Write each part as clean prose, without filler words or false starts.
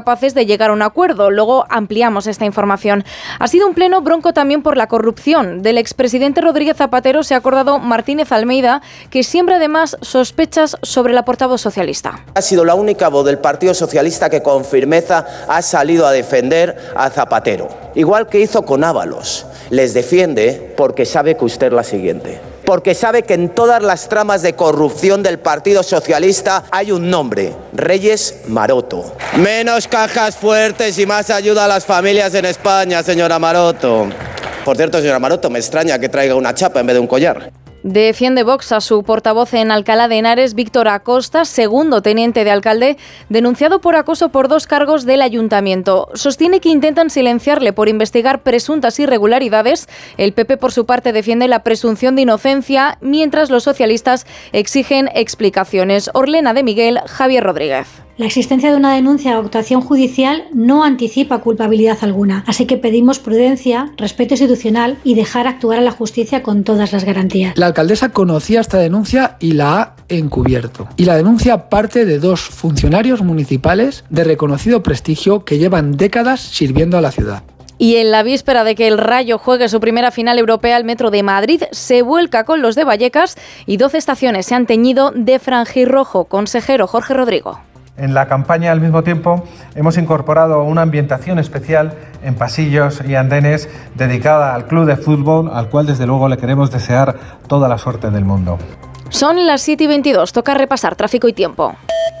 capaces de llegar a un acuerdo. Luego ampliamos esta información. Ha sido un pleno bronco también por la corrupción. Del expresidente Rodríguez Zapatero se ha acordado Martínez Almeida, que siembra además sospechas sobre la portavoz socialista. Ha sido la única voz del Partido Socialista que con firmeza ha salido a defender a Zapatero. Igual que hizo con Ábalos. Les defiende porque sabe que usted es la siguiente. Porque sabe que en todas las tramas de corrupción del Partido Socialista hay un nombre: Reyes Maroto. Menos cajas fuertes y más ayuda a las familias en España, señora Maroto. Por cierto, señora Maroto, me extraña que traiga una chapa en vez de un collar. Defiende Vox a su portavoz en Alcalá de Henares, Víctor Acosta, segundo teniente de alcalde, denunciado por acoso por 2 cargos del ayuntamiento. Sostiene que intentan silenciarle por investigar presuntas irregularidades. El PP, por su parte, defiende la presunción de inocencia, mientras los socialistas exigen explicaciones. Orlena de Miguel, Javier Rodríguez. La existencia de una denuncia o actuación judicial no anticipa culpabilidad alguna, así que pedimos prudencia, respeto institucional y dejar actuar a la justicia con todas las garantías. La alcaldesa conocía esta denuncia y la ha encubierto. Y la denuncia parte de 2 funcionarios municipales de reconocido prestigio que llevan décadas sirviendo a la ciudad. Y en la víspera de que el Rayo juegue su primera final europea, el Metro de Madrid se vuelca con los de Vallecas y 12 estaciones se han teñido de franjirrojo. Consejero Jorge Rodrigo. En la campaña, al mismo tiempo, hemos incorporado una ambientación especial en pasillos y andenes dedicada al club de fútbol, al cual desde luego le queremos desear toda la suerte del mundo. Son las 7:22, toca repasar tráfico y tiempo.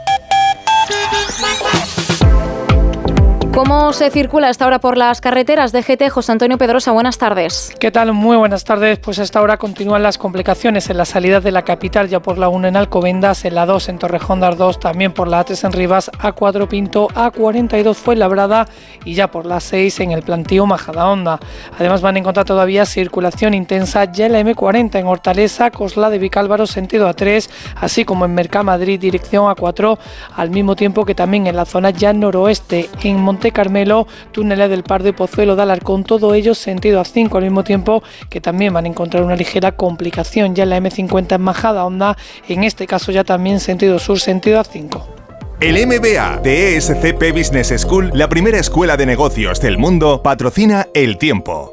¿Cómo se circula hasta ahora por las carreteras de GT? José Antonio Pedrosa, buenas tardes. ¿Qué tal? Muy buenas tardes. Pues hasta ahora continúan las complicaciones en la salida de la capital, ya por la 1 en Alcobendas, en la 2 en Torrejón de Ardoz, también por la A3 en Rivas, A4 Pinto, A42 Fuenlabrada y ya por la 6 en el Plantío Majadahonda. Además van a encontrar todavía circulación intensa ya en la M40 en Hortaleza, Coslada de Vicálvaro, sentido A3, así como en Mercamadrid, dirección A4, al mismo tiempo que también en la zona ya noroeste, en Monte Carmelo, túneles del Pardo y Pozuelo de Alarcón, todo ello sentido A5, al mismo tiempo que también van a encontrar una ligera complicación ya en la M50 en Majadahonda, en este caso ya también sentido sur, sentido A5. El MBA de ESCP Business School, la primera escuela de negocios del mundo, patrocina El Tiempo.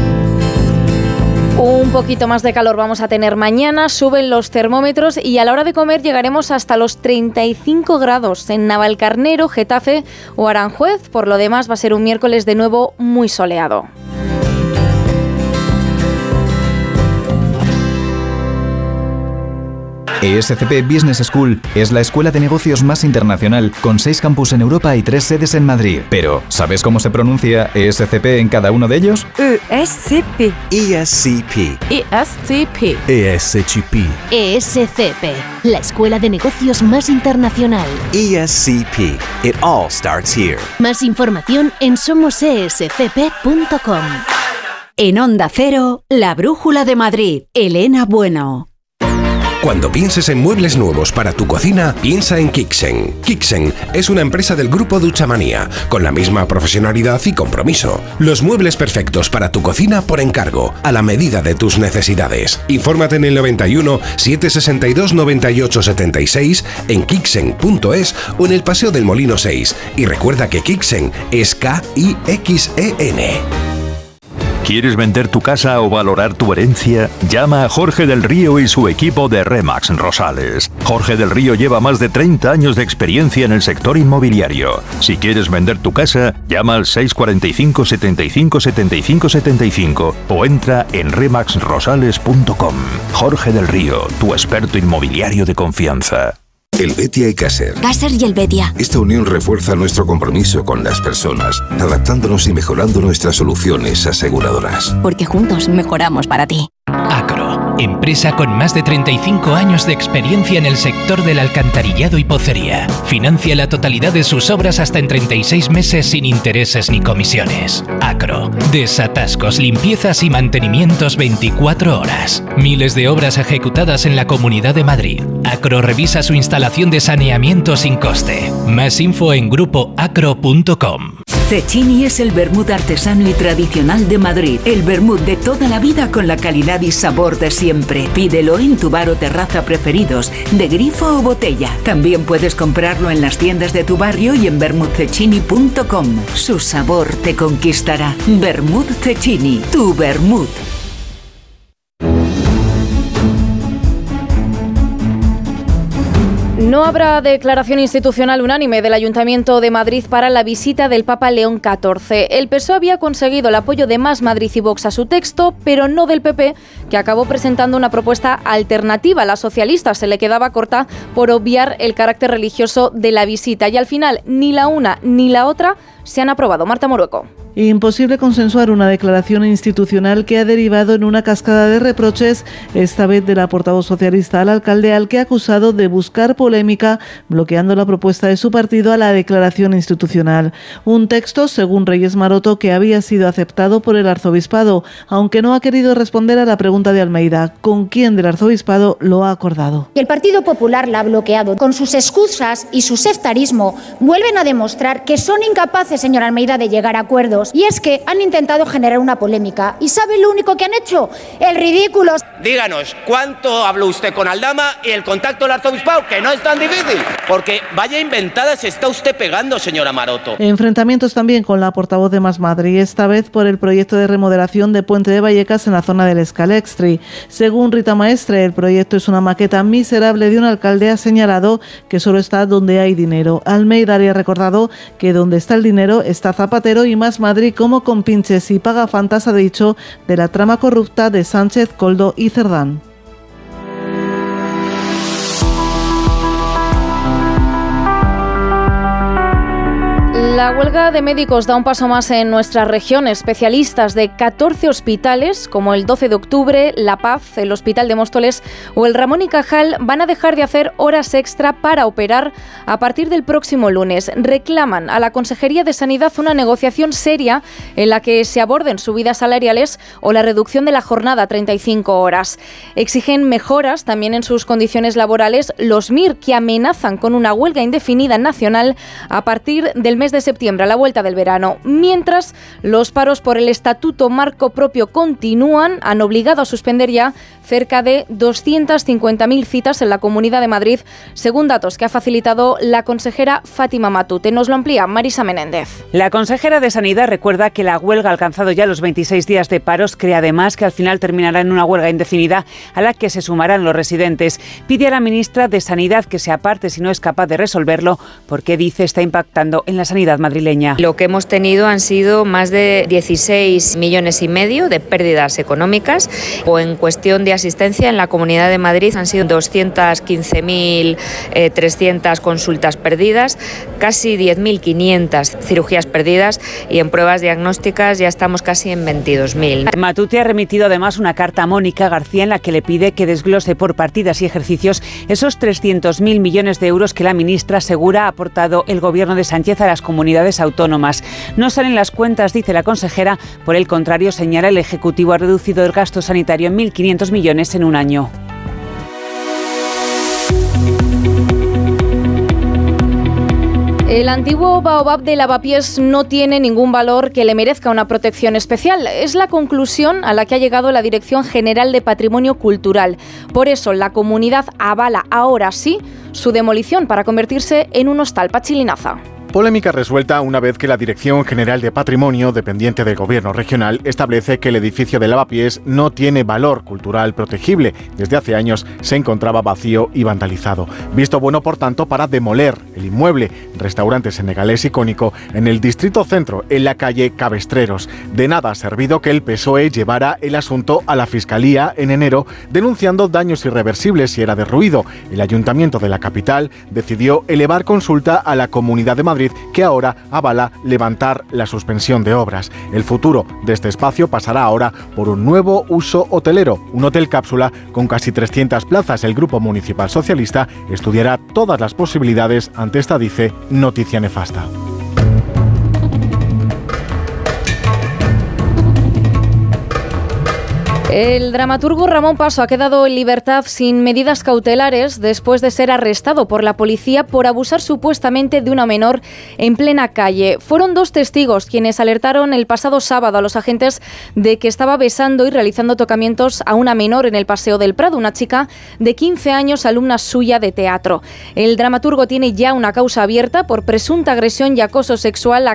Un poquito más de calor vamos a tener mañana, suben los termómetros y a la hora de comer llegaremos hasta los 35 grados en Navalcarnero, Getafe o Aranjuez. Por lo demás va a ser un miércoles de nuevo muy soleado. ESCP Business School es la escuela de negocios más internacional, con 6 campus en Europa y 3 sedes en Madrid. Pero, ¿sabes cómo se pronuncia ESCP en cada uno de ellos? ESCP. ESCP. ESCP. ESCP. ESCP, la escuela de negocios más internacional. ESCP. It all starts here. Más información en somosescp.com. En Onda Cero, La Brújula de Madrid. Elena Bueno. Cuando pienses en muebles nuevos para tu cocina, piensa en Kixen. Kixen es una empresa del grupo Duchamanía, con la misma profesionalidad y compromiso. Los muebles perfectos para tu cocina por encargo, a la medida de tus necesidades. Infórmate en el 91 762 98 76, en Kixen.es o en el Paseo del Molino 6. Y recuerda que Kixen es K-I-X-E-N. ¿Quieres vender tu casa o valorar tu herencia? Llama a Jorge del Río y su equipo de Remax Rosales. Jorge del Río lleva más de 30 años de experiencia en el sector inmobiliario. Si quieres vender tu casa, llama al 645 75 75 75 o entra en remaxrosales.com. Jorge del Río, tu experto inmobiliario de confianza. Helvetia y Caser. Caser y Helvetia. Esta unión refuerza nuestro compromiso con las personas, adaptándonos y mejorando nuestras soluciones aseguradoras. Porque juntos mejoramos para ti. Acro, empresa con más de 35 años de experiencia en el sector del alcantarillado y pocería. Financia la totalidad de sus obras hasta en 36 meses sin intereses ni comisiones. Acro, desatascos, limpiezas y mantenimientos 24 horas. Miles de obras ejecutadas en la Comunidad de Madrid. Acro revisa su instalación de saneamiento sin coste. Más info en grupoacro.com. Cecchini es el vermut artesano y tradicional de Madrid. El vermut de toda la vida con la calidad y sabor de siempre. Pídelo en tu bar o terraza preferidos, de grifo o botella. También puedes comprarlo en las tiendas de tu barrio y en vermutcecchini.com. Su sabor te conquistará. Vermut Cecchini, tu vermut. No habrá declaración institucional unánime del Ayuntamiento de Madrid para la visita del Papa León XIV. El PSOE había conseguido el apoyo de Más Madrid y Vox a su texto, pero no del PP, que acabó presentando una propuesta alternativa. La socialista se le quedaba corta por obviar el carácter religioso de la visita. Y al final, ni la una ni la otra se han aprobado. Marta Morueco. Imposible consensuar una declaración institucional que ha derivado en una cascada de reproches, esta vez de la portavoz socialista al alcalde, al que ha acusado de buscar polémica, bloqueando la propuesta de su partido a la declaración institucional. Un texto, según Reyes Maroto, que había sido aceptado por el arzobispado, aunque no ha querido responder a la pregunta de Almeida, ¿con quién del arzobispado lo ha acordado? El Partido Popular la ha bloqueado. Con sus excusas y su sectarismo vuelven a demostrar que son incapaces, señor Almeida, de llegar a acuerdos. Y es que han intentado generar una polémica. ¿Y sabe lo único que han hecho? El ridículo. Díganos, ¿cuánto habló usted con Aldama y el contacto del arzobispado? Que no es tan difícil, porque vaya inventada se está usted pegando, señora Maroto. Enfrentamientos también con la portavoz de Más Madrid, esta vez por el proyecto de remodelación de Puente de Vallecas en la zona del Escalextri. Según Rita Maestre, el proyecto es una maqueta miserable de un alcalde. Ha señalado que solo está donde hay dinero. Almeida ha recordado que donde está el dinero está Zapatero, y Más Madrid como compinches y pagafantas ha dicho de la trama corrupta de Sánchez, Koldo y Cerdán. La huelga de médicos da un paso más en nuestra región. Especialistas de 14 hospitales, como el 12 de octubre, La Paz, el Hospital de Móstoles o el Ramón y Cajal, van a dejar de hacer horas extra para operar a partir del próximo lunes. Reclaman a la Consejería de Sanidad una negociación seria en la que se aborden subidas salariales o la reducción de la jornada a 35 horas. Exigen mejoras también en sus condiciones laborales los MIR, que amenazan con una huelga indefinida nacional a partir del mes de septiembre, a la vuelta del verano. Mientras, los paros por el Estatuto Marco Propio continúan. Han obligado a suspender ya cerca de 250.000 citas en la Comunidad de Madrid, según datos que ha facilitado la consejera Fátima Matute. Nos lo amplía Marisa Menéndez. La consejera de Sanidad recuerda que la huelga ha alcanzado ya los 26 días de paros, cree además que al final terminará en una huelga indefinida a la que se sumarán los residentes. Pide a la ministra de Sanidad que se aparte si no es capaz de resolverlo, porque dice está impactando en la sanidad madrileña. Lo que hemos tenido han sido más de 16,5 millones de pérdidas económicas, o en cuestión de asistencia en la Comunidad de Madrid han sido 215.300 consultas perdidas, casi 10.500 cirugías perdidas, y en pruebas diagnósticas ya estamos casi en 22.000. Matute ha remitido además una carta a Mónica García en la que le pide que desglose por partidas y ejercicios esos 300.000 millones de euros que la ministra asegura ha aportado el gobierno de Sánchez a las comunidades autónomas. No salen las cuentas, dice la consejera, por el contrario, señala, el Ejecutivo ha reducido el gasto sanitario en 1.500 millones en un año. El antiguo baobab de Lavapiés no tiene ningún valor que le merezca una protección especial. Es la conclusión a la que ha llegado la Dirección General de Patrimonio Cultural. Por eso, la comunidad avala ahora sí su demolición para convertirse en un hostal. Pachi Linaza. Polémica resuelta una vez que la Dirección General de Patrimonio, dependiente del Gobierno regional, establece que el edificio de Lavapiés no tiene valor cultural protegible. Desde hace años se encontraba vacío y vandalizado. Visto bueno, por tanto, para demoler el inmueble. Restaurante senegalés icónico en el Distrito Centro, en la calle Cabestreros. De nada ha servido que el PSOE llevara el asunto a la Fiscalía en enero, denunciando daños irreversibles y era de ruido. El Ayuntamiento de la capital decidió elevar consulta a la Comunidad de Madrid, que ahora avala levantar la suspensión de obras. El futuro de este espacio pasará ahora por un nuevo uso hotelero, un hotel cápsula con casi 300 plazas. El Grupo Municipal Socialista estudiará todas las posibilidades ante esta, dice, noticia nefasta. El dramaturgo Ramón Paso ha quedado en libertad sin medidas cautelares después de ser arrestado por la policía por abusar supuestamente de una menor en plena calle. Fueron 2 testigos quienes alertaron el pasado sábado a los agentes de que estaba besando y realizando tocamientos a una menor en el Paseo del Prado, una chica de 15 años, alumna suya de teatro. El dramaturgo tiene ya una causa abierta por presunta agresión y acoso sexual a